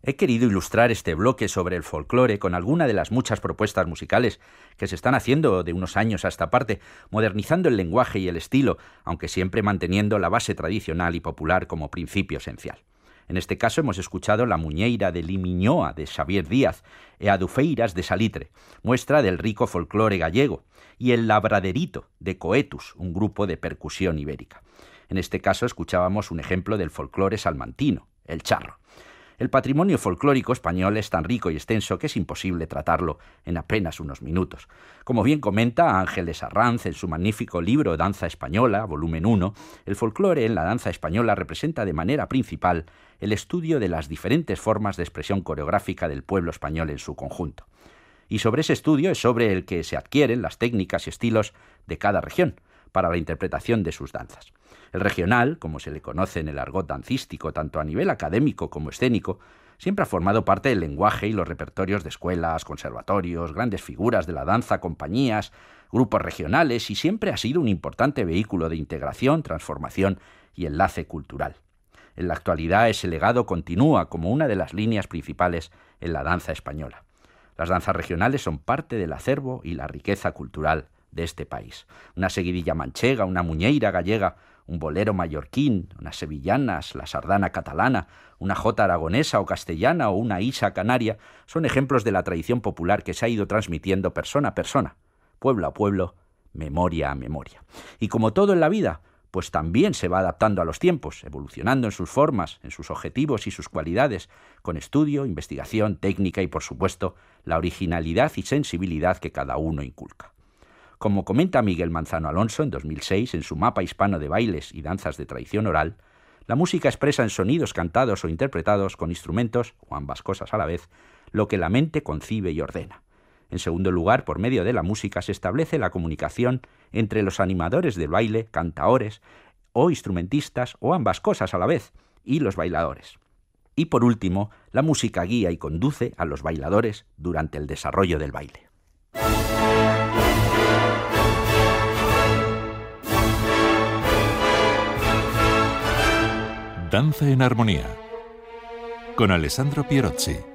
He querido ilustrar este bloque sobre el folclore con alguna de las muchas propuestas musicales que se están haciendo de unos años a esta parte, modernizando el lenguaje y el estilo, aunque siempre manteniendo la base tradicional y popular como principio esencial. En este caso hemos escuchado La Muñeira de Limiñoa de Xavier Díaz e Adufeiras de Salitre, muestra del rico folclore gallego, y El Labraderito de Coetus, un grupo de percusión ibérica. En este caso escuchábamos un ejemplo del folclore salmantino, el charro. El patrimonio folclórico español es tan rico y extenso que es imposible tratarlo en apenas unos minutos. Como bien comenta Ángeles Arranz en su magnífico libro Danza Española, volumen 1, el folclore en la danza española representa de manera principal el estudio de las diferentes formas de expresión coreográfica del pueblo español en su conjunto. Y sobre ese estudio es sobre el que se adquieren las técnicas y estilos de cada región para la interpretación de sus danzas. El regional, como se le conoce en el argot dancístico, tanto a nivel académico como escénico, siempre ha formado parte del lenguaje y los repertorios de escuelas, conservatorios, grandes figuras de la danza, compañías, grupos regionales, y siempre ha sido un importante vehículo de integración, transformación y enlace cultural. En la actualidad ese legado continúa como una de las líneas principales en la danza española. Las danzas regionales son parte del acervo y la riqueza cultural de este país. Una seguidilla manchega, una muñeira gallega, un bolero mallorquín, unas sevillanas, la sardana catalana, una jota aragonesa o castellana o una isa canaria son ejemplos de la tradición popular que se ha ido transmitiendo persona a persona, pueblo a pueblo, memoria a memoria. Y como todo en la vida, pues también se va adaptando a los tiempos, evolucionando en sus formas, en sus objetivos y sus cualidades, con estudio, investigación, técnica y, por supuesto, la originalidad y sensibilidad que cada uno inculca. Como comenta Miguel Manzano Alonso en 2006 en su mapa hispano de bailes y danzas de tradición oral, la música expresa en sonidos cantados o interpretados con instrumentos, o ambas cosas a la vez, lo que la mente concibe y ordena. En segundo lugar, por medio de la música se establece la comunicación entre los animadores del baile, cantaores o instrumentistas, o ambas cosas a la vez, y los bailadores. Y por último, la música guía y conduce a los bailadores durante el desarrollo del baile. Danza en Armonía con Alessandro Pierozzi.